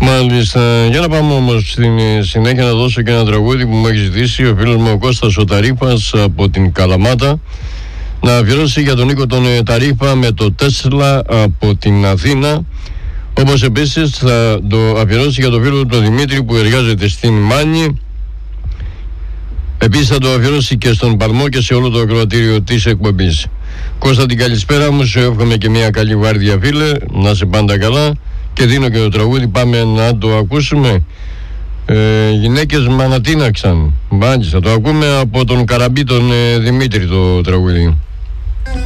Μάλιστα. Για να πάμε όμως στην συνέχεια να δώσω και ένα τραγούδι που μου έχει ζητήσει ο φίλος μου ο Κώστας ο Ταρήφας από την Καλαμάτα, να αφιερώσει για τον Νίκο τον Ταρήφα με το Τέσλα από την Αθήνα. Όπως επίσης θα το αφιερώσει για τον φίλο του τον Δημήτρη που εργάζεται στην Μάνη. Επίσης θα το αφιερώσει και στον Παλμό και σε όλο το ακροατήριο της εκπομπής. Κώστα, την καλησπέρα μου, σου εύχομαι και μια καλή βάρδια, φίλε, να είσαι πάντα καλά, και δίνω και το τραγούδι, πάμε να το ακούσουμε. Γυναίκες μ' ανατείναξαν. Μάλιστα, το ακούμε από τον Καραμπή τον Δημήτρη το τραγούδι.